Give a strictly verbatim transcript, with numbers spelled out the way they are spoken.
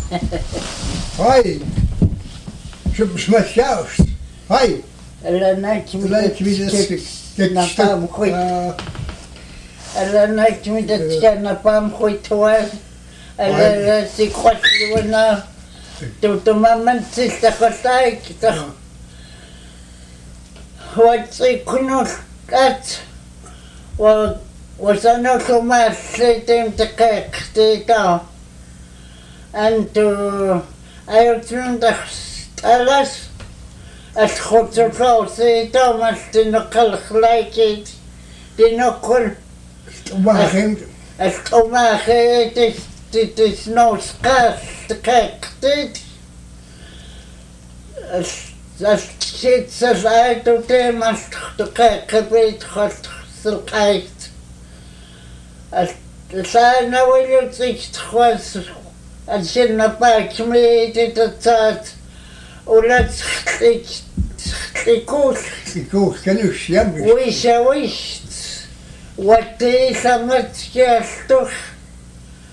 Hoi. Щоб смачався. Hoi. Eller найти мне на пам хоть. Eller найти мне на пам хоть твой. Eller си хоть вона. Тут момент систа хватай. Вот си кнул кац. Вот вот оно сумас сидим такая кстати. Анту аютнда алас الخطوط توماس تنقل خلايكي تنقل وماخم القماخي تسنوس قاس تكاكتت الشيت سزايتو تيماس تكاكبيت خط سلقايت السانا ويلو تيك تخواس الجنة باك ميتي تتات ولا تخليك تخليكوش تخليكوش كانوش يمش ويش ويش وتي ثمت كاستوخ